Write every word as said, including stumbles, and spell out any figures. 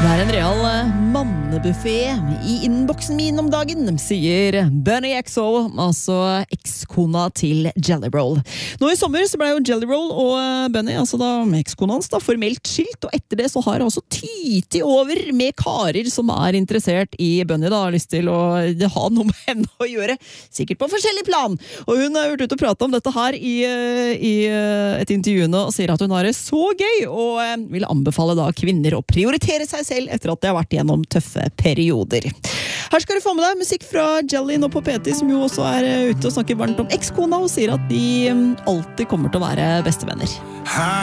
Det er en real mannebuffé i innboksen min om dagen, sier Bunny X O, altså ekskona til Jelly Roll. Nå i sommer så ble jo Jelly Roll og Bunny, altså da ekskona hans, da, formelt skilt, og etter det så har han også tyti over med karer som er interessert i Bunny, da, har lyst til å ha noe med henne å gjøre, sikkert på forskjellig plan. Og hun har vært ute og pratet om dette her i, i et intervju nå, og sier at hun har det så gøy, og vil anbefale da kvinner å prioritere seg selv etter at de har vært gjennom tøffe perioder. Her skal du få med deg musikk fra Jelly nå på P T, som jo også er ute og snakker varmt om ekskona, og sier at de alltid kommer til å være bestevenner.